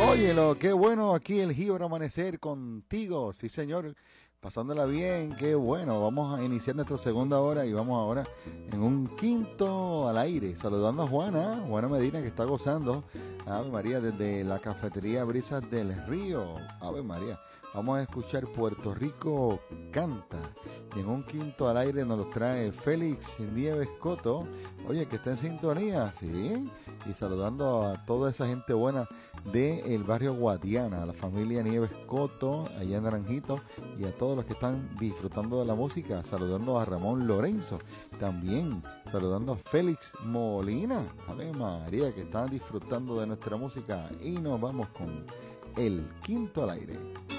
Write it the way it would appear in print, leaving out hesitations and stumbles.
Óyelo, qué bueno aquí el Jíbaro Amanecer contigo, sí señor, pasándola bien, qué bueno. Vamos a iniciar nuestra segunda hora y vamos ahora en un quinto al aire, saludando a Juana Medina que está gozando, Ave María, desde la cafetería Brisas del Río, Ave María. Vamos a escuchar Puerto Rico Canta. Y en un quinto al aire nos lo trae Félix Nieves Coto. Oye, que está en sintonía, ¿sí? Y saludando a toda esa gente buena del barrio Guadiana, a la familia Nieves Coto, allá en Naranjito, y a todos los que están disfrutando de la música. Saludando a Ramón Lorenzo. También saludando a Félix Molina. Ave María, que están disfrutando de nuestra música. Y nos vamos con el quinto al aire.